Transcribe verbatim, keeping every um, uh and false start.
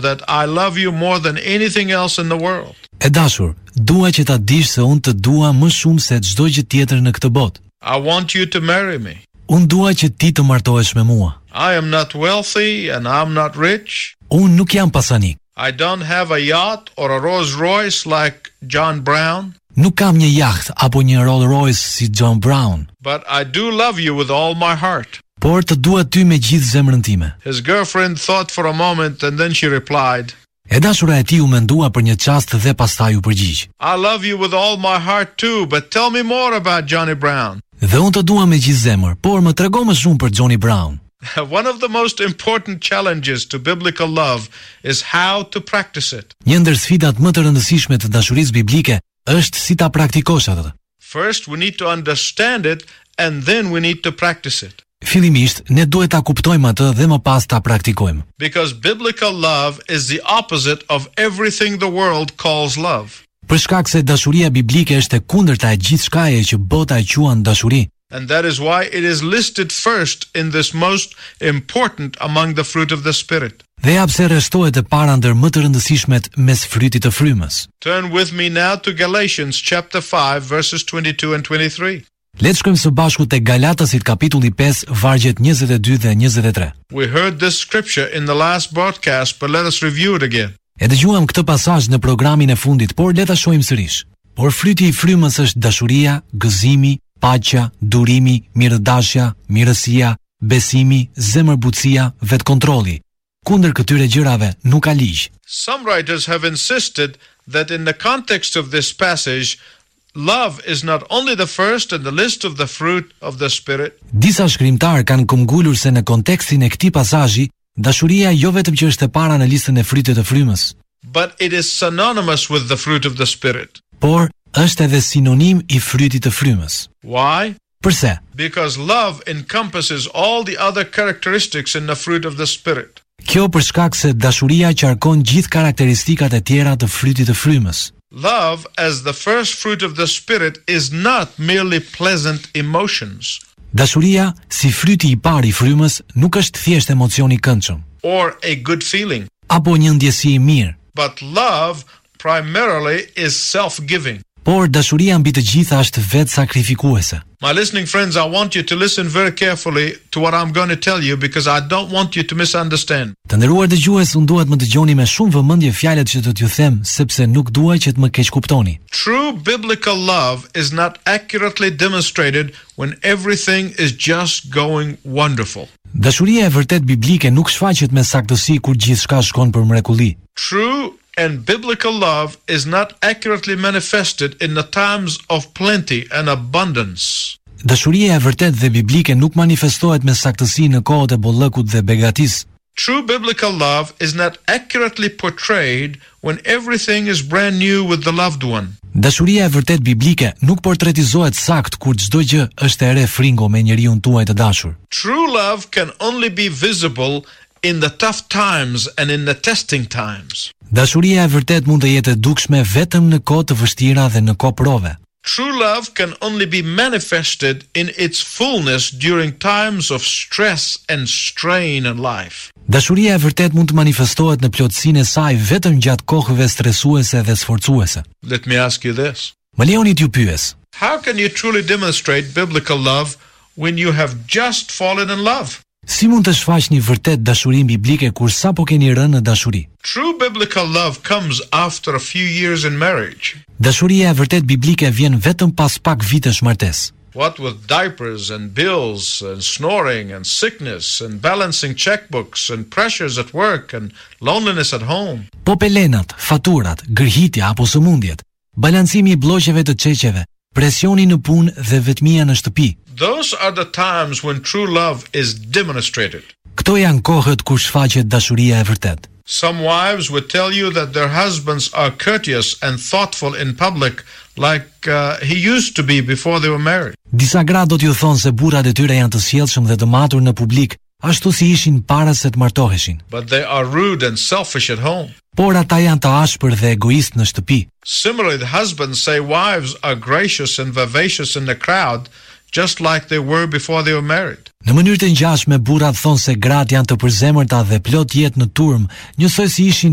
that I love you more than anything else in the world. E dashur, dua që ta dish se unë të dua më shumë se çdo gjë tjetër në këtë botë. I want you to marry me. Unë dua që ti të martohesh me mua. I am not wealthy and I'm not rich. Unë nuk jam pasanik. I don't have a yacht or a Rolls Royce like John Brown. Nuk kam një jaht apo një Rolls Royce si John Brown. But I do love you with all my heart. Por të dua ty me gjithë zemrën time. His girlfriend thought for a moment and then she replied, E dashura e tij u mendua për një çast dhe pastaj u përgjigj. I love you with all my heart too, but tell me more about Johnny Brown. Dhe unë të dua me gjithë zemër, por më trego më shumë për Johnny Brown. One of the most important challenges to biblical love is how to practice it. Një ndër sfidat më të rëndësishme të dashurisë biblike është si ta praktikosh atë. First, we need to understand it and then we need to practice it. Fillimisht, ne duhet ta kuptojmë atë dhe më pas ta praktikojmë. Because biblical love is the opposite of everything the world calls love. Për shkak se dashuria biblike është e kundërta e gjithçkaje që bota e quan dashuri. And that is why it is listed first in this most important among the fruit of the Spirit. Dhe ja pse rrestohet e para ndër më të rëndësishmet mes frytit të frymës. Turn with me now to Galatians chapter five verses twenty-two and twenty-three. Le të shkojmë së bashku te Galatasit kapitulli pesë vargjet njëzet e dy dhe njëzet e tre. We heard this scripture in the last broadcast, but let us review it again. E dëgjuam këtë pasazh në programin e fundit, por le ta shohim sërish. Por fryti i frymës është dashuria, gëzimi, paqja, durimi, mirëdashja, mirësia, besimi, zemërbutësia, vetkontrolli. Kundër këtyre gjërave nuk ka ligj. Some writers have insisted that in the context of this passage, love is not only the first in the list of the fruit of the Spirit. Disa shkrimtar kanë këmbgulur se në kontekstin e këtij pasazhi, dashuria jo vetëm që është e para në listën e fryteve të frymës, but it is synonymous with the fruit of the Spirit. por është edhe sinonim i frytit të frymës. Why? Përse? Because love encompasses all the other characteristics in the fruit of the Spirit. Kjo për shkak se dashuria qarkon gjithë karakteristikat e tjera të frytit të frymës. Love, as the first fruit of the Spirit, is not merely pleasant emotions Dashuria, si fryti i parë i frymës, nuk është thjesht emocion i këndshëm, or a good feeling, apo një ndjesi i mirë, but love primarily is self-giving. por dashuria mbi të gjitha është vetë sakrifikuese. My listening friends, I want you to listen very carefully to what I'm going to tell you because I don't want you to misunderstand. Të nderuar dëgjues, unë dua të më dëgjoni me shumë vëmendje fjalët që do t'ju them, sepse nuk dua që të më keq kuptoni. True biblical love is not accurately demonstrated when everything is just going wonderful. Dashuria e vërtet biblike nuk shfaqet me saktësi kur gjithçka shkon për mrekulli. True and biblical love is not accurately manifested in the times of plenty and abundance. Dashuria e vërtet dhe biblike nuk manifestohet me saktësi në kohët e bollëkut dhe begatisë. True biblical love is not accurately portrayed when everything is brand new with the loved one. Dashuria e vërtet biblike nuk portretizohet sakt kur çdo gjë është e re fringo me njeriu tuaj të dashur. True love can only be visible in the tough times and in the testing times. Dashuria e vërtet mund të jetë e dukshme vetëm në kohë të vështira dhe në kohë prove. True love can only be manifested in its fullness during times of stress and strain in life. Dashuria e vërtet mund të manifestohet në plotësinë e saj vetëm gjatë kohëve stresuese dhe sforcuese. Let me ask you this. Më lejoni t'ju pyes. How can you truly demonstrate biblical love when you have just fallen in love? Si mund të shfaqni vërtet dashurinë biblike kur sapo keni rënë në dashuri? True biblical love comes after a few years in marriage. Dashuria e vërtet biblike vjen vetëm pas pak vitesh martesë. What with diapers and bills and snoring and sickness and balancing checkbooks and pressures at work and loneliness at home. Po pelenat, faturat, gërhitja apo sëmundjet, balancimi i bloqeve të çeqeve, presioni në punë dhe vetmia në shtëpi. Those are the times when true love is demonstrated. Këto janë kohët kur shfaqet dashuria e vërtet. Some wives would tell you that their husbands are courteous and thoughtful in public like uh, he used to be before they were married. Disa gra do t'ju thonë se burrat e tyre janë të sjellshëm dhe të matur në publik, ashtu si ishin para se të martoheshin. But they are rude and selfish at home. Por ata janë të ashpër dhe egoist në shtëpi. Similarly, the husbands say wives are gracious and vivacious in the crowd, just like they were before they were married. Në mënyrë të ngjashme burrat thonë se gratë janë të përzemërta dhe plot jetë në turm, njësoj si ishin